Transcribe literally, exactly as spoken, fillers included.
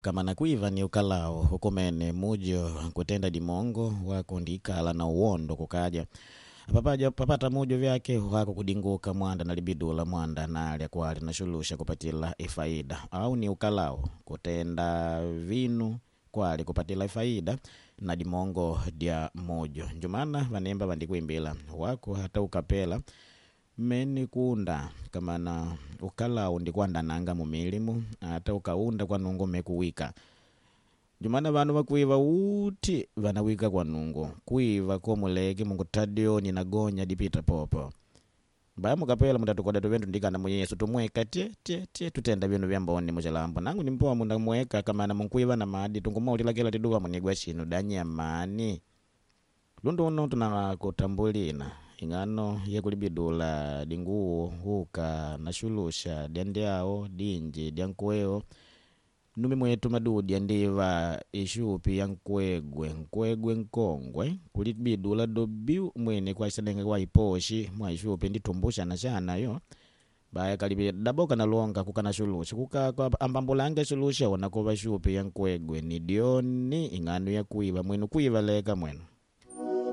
kama na kuiva ni ukalao hukumene mujo kutenda dimongo wako ndikala na uondo kukaja papaja papata mujo vyake wako kudinguka mwanda na libidula mwanda na alia kwali na shulusha kupatila ifaida au ni ukalao kutenda vinu kwali kupatila ifaida na dimongo dia mujo njumana vanemba vandikuimbila wako hata ukapela meni kuunda kama na ukalao ndikwanda nanga mumilimu hata ukaunda kwa nungo mekuwika jumana vanu wakuiva uti vanawika kwa nungo kuiva kwa muleki mungu tadio ni nagonya dipita popo baya mukapela mutatukoda tuvendu ndikana mu Yesu tumweka tie tie tie tutenda binu byamboni muchalambo nangu nimpoa munda mweka kama na munkuiva na maadi tungumaulila kila tiduwa munigwa shinu danyamani lundu uno tunakutambulina ingano yekulibidula dinguo huka na shulusha diandiao dinji diankweo numi mwetu madudi andiva ishupi yankwegwe nkwegwe nkongwe kulibidula dobiu mwene kwa isadenge kwa iposhi mwa ishupi nditumbusha na shana yo baya kalibi daboka na longa kuka na shulusha kuka kwa ambambulange shulusha wana kwa ishupi yankwegwe ni dioni ingano ya kuiva mwenu kuiva leka mwenu